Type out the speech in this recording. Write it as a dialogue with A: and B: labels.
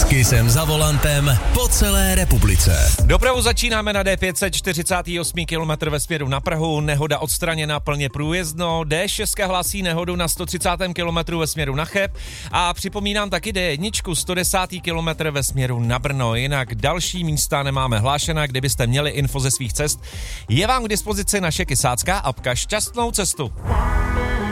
A: S Kissem za volantem po celé republice.
B: Dopravu začínáme na D548 km ve směru na Prahu, nehoda odstraněna, plně průjezdno. D6 hlásí nehodu na 130 km ve směru na Cheb a připomínám taky D1 110 km ve směru na Brno. Jinak další místa nemáme hlášena, kdybyste měli info ze svých cest. Je vám k dispozici naše kysácká apka. Šťastnou cestu.